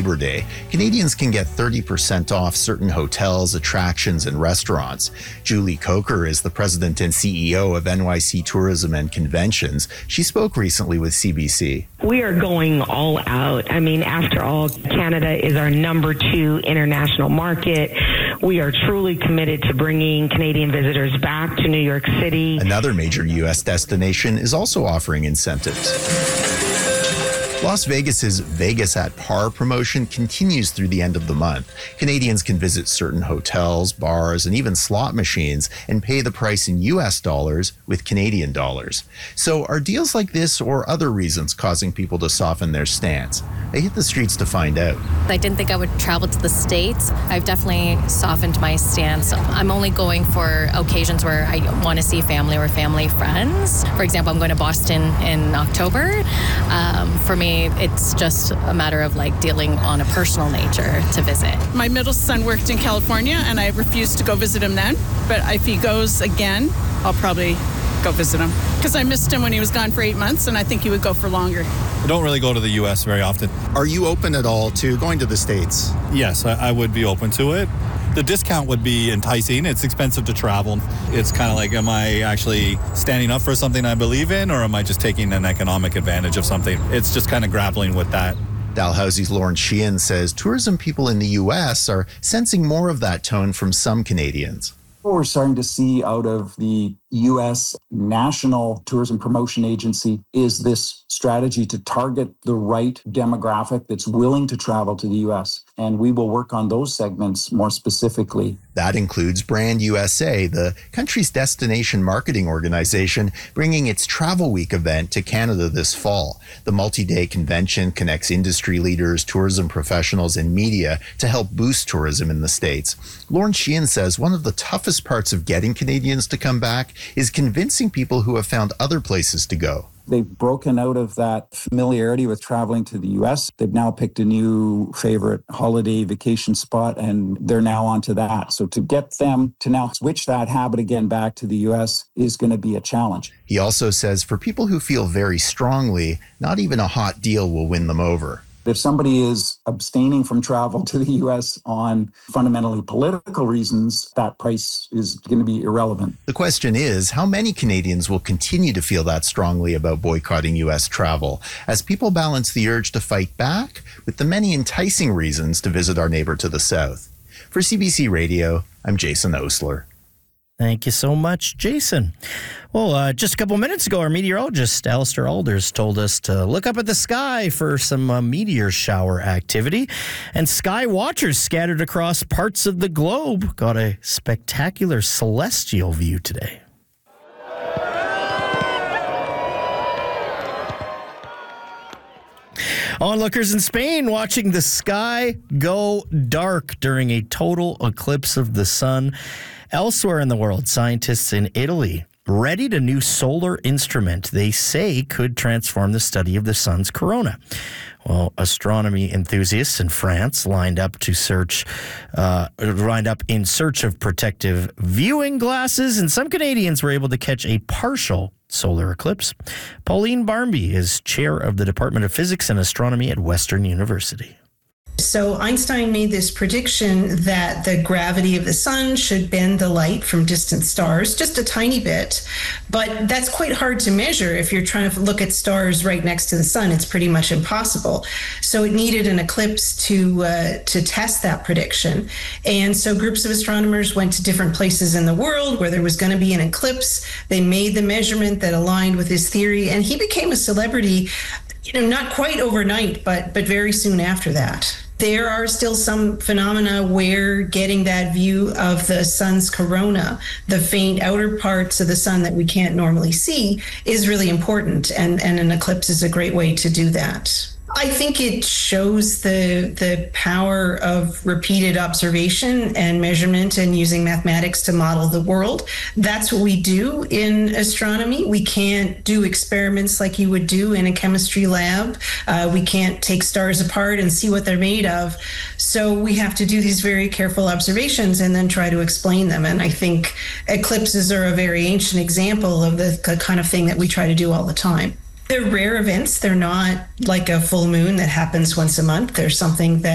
Labor Day, Canadians can get 30% off certain hotels, attractions, and restaurants. Julie Coker is the president and CEO of NYC Tourism and Conventions. She spoke recently with CBC. We are going all out. I mean, after all, Canada is our number 2 international market. We are truly committed to bringing Canadian visitors back to New York City. Another major U.S. destination is also offering incentives. Las Vegas's Vegas at Par promotion continues through the end of the month. Canadians can visit certain hotels, bars, and even slot machines and pay the price in U.S. dollars with Canadian dollars. So are deals like this or other reasons causing people to soften their stance? I hit the streets to find out. I didn't think I would travel to the States. I've definitely softened my stance. I'm only going for occasions where I want to see family or family friends. For example, I'm going to Boston in October. For me, it's just a matter of dealing on a personal nature to visit. My middle son worked in California and I refused to go visit him then. But if he goes again, I'll probably go visit him. Because I missed him when he was gone for 8 months and I think he would go for longer. I don't really go to the U.S. very often. Are you open at all to going to the States? Yes, I would be open to it. The discount would be enticing. It's expensive to travel. It's kind of am I actually standing up for something I believe in, or am I just taking an economic advantage of something? It's just kind of grappling with that. Dalhousie's Lawrence Sheehan says tourism people in the U.S. are sensing more of that tone from some Canadians. What we're starting to see out of the U.S. National Tourism Promotion Agency is this strategy to target the right demographic that's willing to travel to the U.S. And we will work on those segments more specifically. That includes Brand USA, the country's destination marketing organization, bringing its Travel Week event to Canada this fall. The multi-day convention connects industry leaders, tourism professionals, and media to help boost tourism in the States. Lawrence Sheehan says one of the toughest parts of getting Canadians to come back is convincing people who have found other places to go. They've broken out of that familiarity with traveling to the U.S. They've now picked a new favorite holiday vacation spot, and they're now onto that. So to get them to now switch that habit again back to the U.S. is going to be a challenge. He also says for people who feel very strongly, not even a hot deal will win them over. If somebody is abstaining from travel to the U.S. on fundamentally political reasons, that price is going to be irrelevant. The question is, how many Canadians will continue to feel that strongly about boycotting U.S. travel as people balance the urge to fight back with the many enticing reasons to visit our neighbor to the south? For CBC Radio, I'm Jason Osler. Thank you so much, Jason. Well, just a couple minutes ago, our meteorologist, Alistair Alders, told us to look up at the sky for some meteor shower activity. And sky watchers scattered across parts of the globe got a spectacular celestial view today. Onlookers in Spain watching the sky go dark during a total eclipse of the sun. Elsewhere in the world, scientists in Italy readied a new solar instrument they say could transform the study of the sun's corona. Well, astronomy enthusiasts in France lined up in search of protective viewing glasses, and some Canadians were able to catch a partial solar eclipse. Pauline Barmby is chair of the Department of Physics and Astronomy at Western University. So Einstein made this prediction that the gravity of the sun should bend the light from distant stars just a tiny bit, but that's quite hard to measure. If you're trying to look at stars right next to the sun, it's pretty much impossible. So it needed an eclipse to test that prediction. And so groups of astronomers went to different places in the world where there was going to be an eclipse. They made the measurement that aligned with his theory, and he became a celebrity, not quite overnight, but very soon after that. There are still some phenomena where getting that view of the sun's corona, the faint outer parts of the sun that we can't normally see, is really important. And an eclipse is a great way to do that. I think it shows the power of repeated observation and measurement and using mathematics to model the world. That's what we do in astronomy. We can't do experiments like you would do in a chemistry lab. We can't take stars apart and see what they're made of. So we have to do these very careful observations and then try to explain them. And I think eclipses are a very ancient example of the kind of thing that we try to do all the time. They're rare events. They're not like a full moon that happens once a month. They're something that